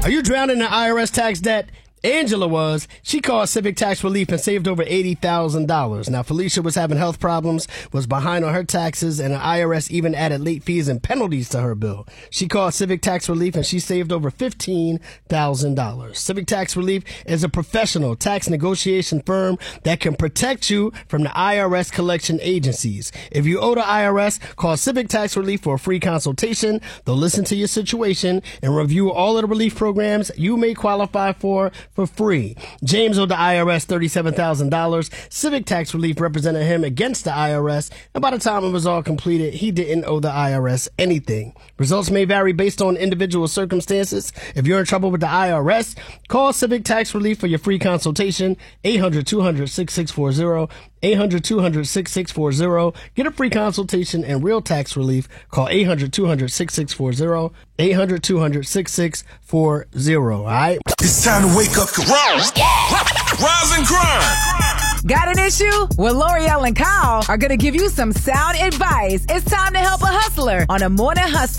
Are you drowning in IRS tax debt? Angela was. She called Civic Tax Relief and saved over $80,000. Now, Felicia was having health problems, was behind on her taxes, and the IRS even added late fees and penalties to her bill. She called Civic Tax Relief and she saved over $15,000. Civic Tax Relief is a professional tax negotiation firm that can protect you from the IRS collection agencies. If you owe the IRS, call Civic Tax Relief for a free consultation. They'll listen to your situation and review all of the relief programs you may qualify for free. James owed the IRS $37,000. Civic Tax Relief represented him against the IRS, and by the time it was all completed, he didn't owe the IRS anything. Results may vary based on individual circumstances. If you're in trouble with the IRS, call Civic Tax Relief for your free consultation, 800-200-6640, 800-200-6640. Get a free consultation and real tax relief. Call 800-200-6640, 800-200-6640. All right? It's time to wake up. Rise and grind. Got an issue? Well, L'Oreal and Kyle are going to give you some sound advice. It's time to help a hustler on a Morning Hustle.